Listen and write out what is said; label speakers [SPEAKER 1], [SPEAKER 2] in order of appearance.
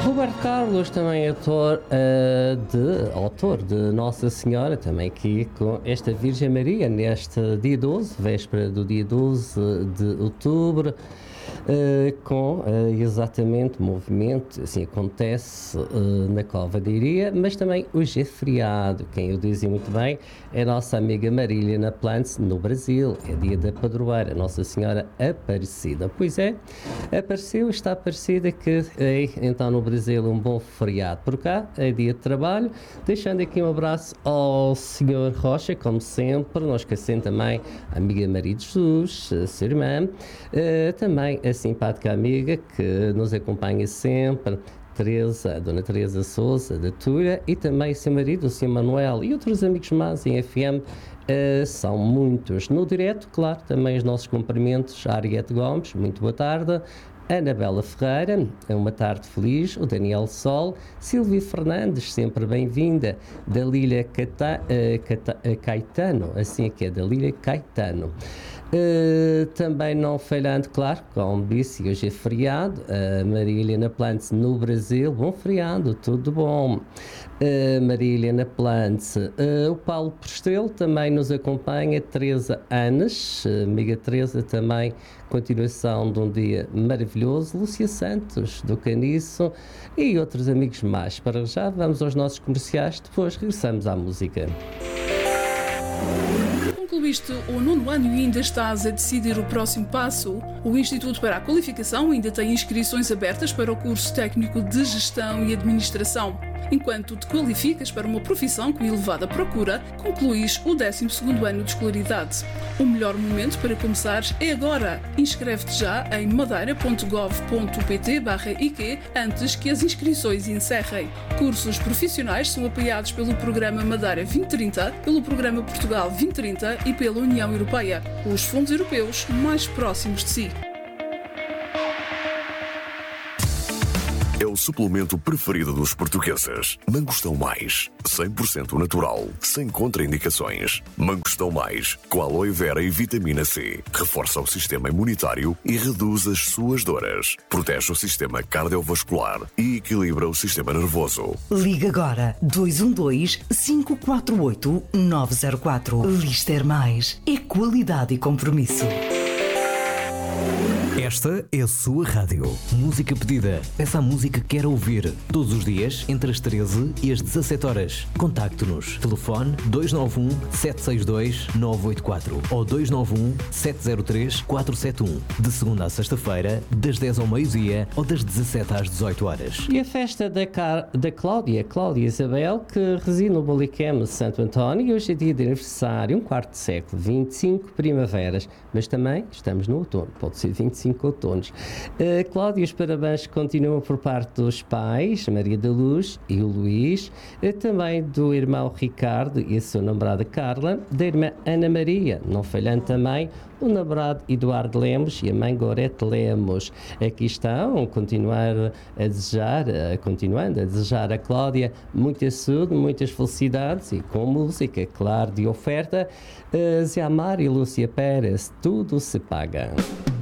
[SPEAKER 1] Roberto Carlos, também autor de Nossa Senhora, também aqui com esta Virgem Maria, neste dia 12, véspera do dia 12 de outubro, com exatamente o movimento, assim acontece na Cova de Iria, mas também hoje é feriado, quem o dizia muito bem é a nossa amiga Marília Plantz, no Brasil, é dia da padroeira, Nossa Senhora Aparecida. Pois é, está Aparecida, que é então no Brasil um bom feriado. Por cá é dia de trabalho, deixando aqui um abraço ao Sr. Rocha, como sempre, não esquecendo também a amiga Maria de Jesus, a sua irmã, também a simpática amiga que nos acompanha sempre, a Dona Teresa Souza, da Tura, e também seu marido, o Sr. Manuel, e outros amigos mais em FM, são muitos. No direto, claro, também os nossos cumprimentos à Ariete Gomes, muito boa tarde, Anabela Ferreira, uma tarde feliz, o Daniel Sol, Silvia Fernandes, sempre bem-vinda, Dalília Caetano, assim é que é, Dalília Caetano. Também não falhando, claro, como disse, hoje é feriado, Maria Helena Plantz no Brasil, bom feriado, tudo bom. Maria Helena Plantz, o Paulo Postelo também nos acompanha, Teresa Anes, amiga Teresa também, continuação de um dia maravilhoso, Lúcia Santos do Caniço e outros amigos mais. Para já vamos aos nossos comerciais, depois regressamos à música.
[SPEAKER 2] Concluíste o 9º ano e ainda estás a decidir o próximo passo? O Instituto para a Qualificação ainda tem inscrições abertas para o curso técnico de Gestão e Administração. Enquanto te qualificas para uma profissão com elevada procura, concluís o 12º ano de escolaridade. O melhor momento para começares é agora. Inscreve-te já em madeira.gov.pt/IQ antes que as inscrições encerrem. Cursos profissionais são apoiados pelo Programa Madeira 2030, pelo Programa Portugal 2030 e pela União Europeia, os fundos europeus mais próximos de si.
[SPEAKER 3] É o suplemento preferido dos portugueses. Mangostão Mais, 100% natural, sem contraindicações. Mangostão Mais, com aloe vera e vitamina C. Reforça o sistema imunitário e reduz as suas dores. Protege o sistema cardiovascular e equilibra o sistema nervoso.
[SPEAKER 4] Liga agora 212-548-904. Lister Mais é qualidade e compromisso.
[SPEAKER 5] Esta é a sua rádio. Música pedida. Peça a música que quer ouvir. Todos os dias, entre as 13 e as 17 horas. Contacte-nos. Telefone 291-762-984 ou 291-703-471. De segunda a sexta-feira, das 10 ao meio-dia ou das 17 às 18 horas.
[SPEAKER 1] E a festa da Cláudia Isabel, que reside no Bolicame de Santo António, e hoje é dia de aniversário, um quarto de século, 25 primaveras, mas também estamos no outono, pode ser 25 outonos. Cláudia, os parabéns continuam por parte dos pais, a Maria da Luz e o Luís, também do irmão Ricardo e a sua namorada Carla, da irmã Ana Maria, não falhando também o namorado Eduardo Lemos e a mãe Gorete Lemos. Aqui estão, continuando a desejar a Cláudia muita saúde, muitas felicidades e com música, claro, de oferta. Zé Amar e Lúcia Pérez, tudo se paga.